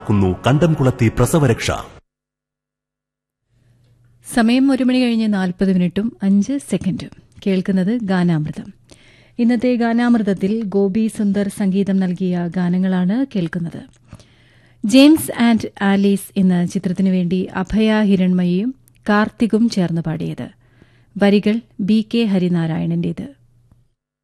കണ്ടംകുളത്തി പ്രസവരക്ഷ. സമയം 1:40:05 കേൾക്കുന്നത് ഗാനാമൃതം. ഇന്നത്തെ ഗാനാമൃതത്തിൽ ഗോപി സുന്ദർ സംഗീതം നൽകിയ ഗാനങ്ങളാണ് കേൾക്കുന്നത്. ജെയിംസ് ആൻഡ് ആലീസ് എന്ന ചിത്രത്തിനു വേണ്ടി അഭയ ഹിരൺമയിയും കാർത്തികും ചേർന്ന് പാടിയത്. വരികൾ BK ഹരിനാരായണന്റേത്.